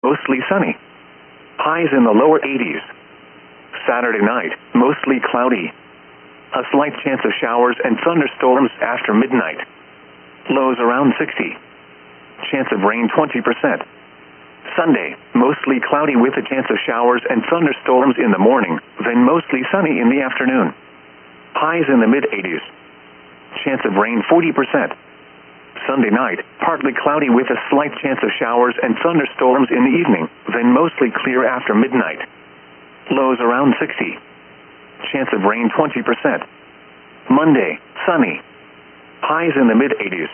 mostly sunny. Highs in the lower 80s. Saturday night, mostly cloudy. A slight chance of showers and thunderstorms after midnight. Lows around 60. Chance of rain 20%. Sunday, mostly cloudy with a chance of showers and thunderstorms in the morning, then mostly sunny in the afternoon. Highs in the mid-80s. Chance of rain 40%. Sunday night, partly cloudy with a slight chance of showers and thunderstorms in the evening, then mostly clear after midnight. Lows around 60. Chance of rain 20%. Monday, sunny. Highs in the mid-80s.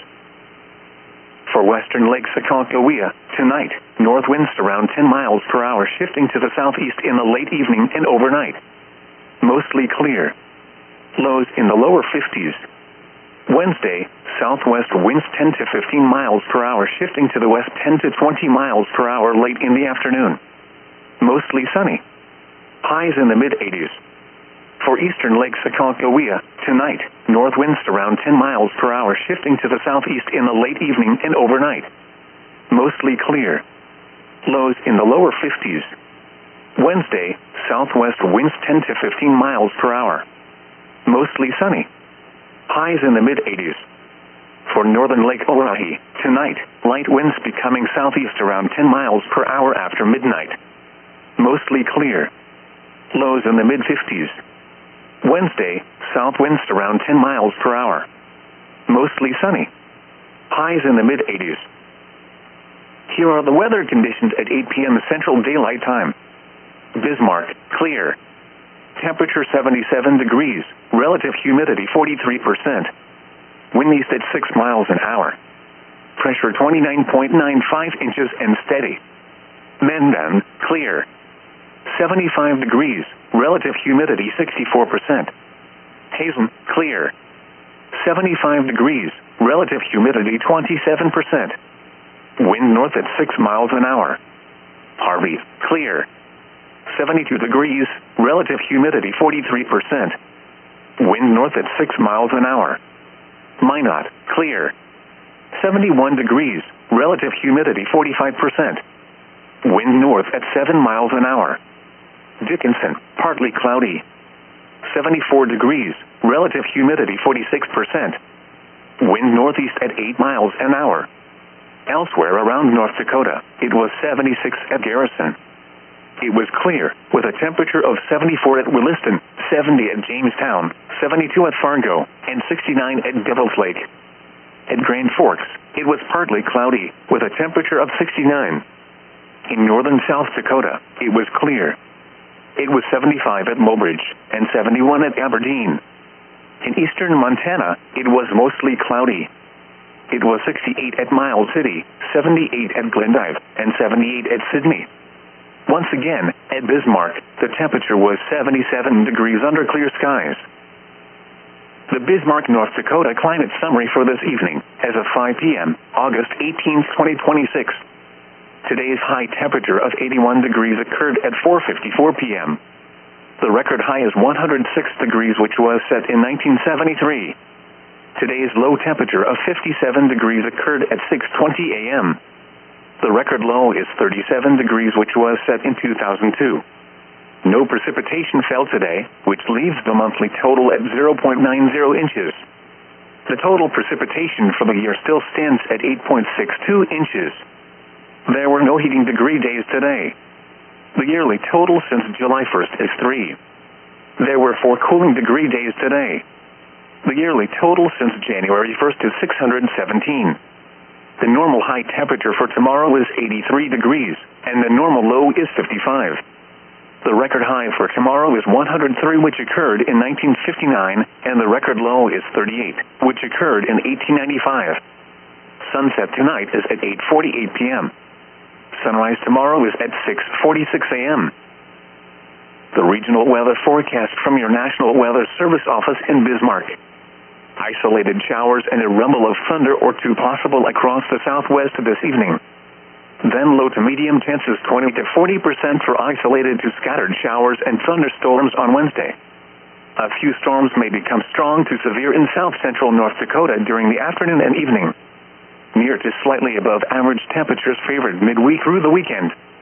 For western Lake Sakakawea, tonight, north winds around 10 miles per hour shifting to the southeast in the late evening and overnight. Mostly clear. Lows in the lower 50s. Wednesday, southwest winds 10 to 15 miles per hour shifting to the west 10 to 20 miles per hour late in the afternoon. Mostly sunny. Highs in the mid-80s. For eastern Lake Sakakawea, tonight, north winds around 10 miles per hour shifting to the southeast in the late evening and overnight. Mostly clear. Lows in the lower 50s. Wednesday, southwest winds 10 to 15 miles per hour. Mostly sunny. Highs in the mid-80s. For northern Lake Orohi, tonight, light winds becoming southeast around 10 miles per hour after midnight. Mostly clear. Lows in the mid-50s. Wednesday, south winds around 10 miles per hour. Mostly sunny. Highs in the mid-80s. Here are the weather conditions at 8 p.m. Central Daylight Time. Bismarck, clear. Temperature 77 degrees, relative humidity 43%. Wind east at 6 miles an hour. Pressure 29.95 inches and steady. Mendan, clear. 75 degrees, relative humidity 64%. Hazen, clear. 75 degrees, relative humidity 27%. Wind north at 6 miles an hour. Harvey, clear. 72 degrees, relative humidity 43%. Wind north at 6 miles an hour. Minot, clear. 71 degrees, relative humidity 45%. Wind north at 7 miles an hour. Dickinson, partly cloudy. 74 degrees, relative humidity 46%. Wind northeast at 8 miles an hour. Elsewhere around North Dakota, it was 76 at Garrison. It was clear, with a temperature of 74 at Williston, 70 at Jamestown, 72 at Fargo, and 69 at Devil's Lake. At Grand Forks, it was partly cloudy, with a temperature of 69. In northern South Dakota, it was clear. It was 75 at Mobridge, and 71 at Aberdeen. In eastern Montana, it was mostly cloudy. It was 68 at Miles City, 78 at Glendive, and 78 at Sydney. Once again, at Bismarck, the temperature was 77 degrees under clear skies. The Bismarck, North Dakota climate summary for this evening, as of 5 p.m., August 18, 2026. Today's high temperature of 81 degrees occurred at 4:54 p.m. The record high is 106 degrees, which was set in 1973. Today's low temperature of 57 degrees occurred at 6:20 a.m. The record low is 37 degrees, which was set in 2002. No precipitation fell today, which leaves the monthly total at 0.90 inches. The total precipitation for the year still stands at 8.62 inches. There were no heating degree days today. The yearly total since July 1st is 3. There were 4 cooling degree days today. The yearly total since January 1st is 617. The normal high temperature for tomorrow is 83 degrees, and the normal low is 55. The record high for tomorrow is 103, which occurred in 1959, and the record low is 38, which occurred in 1895. Sunset tonight is at 8:48 p.m. Sunrise tomorrow is at 6:46 a.m. The regional weather forecast from your National Weather Service office in Bismarck. Isolated showers and a rumble of thunder or 2 possible across the southwest this evening. Then low to medium chances 20 to 40% for isolated to scattered showers and thunderstorms on Wednesday. A few storms may become strong to severe in south-central North Dakota during the afternoon and evening. Near to slightly above average temperatures favored midweek through the weekend.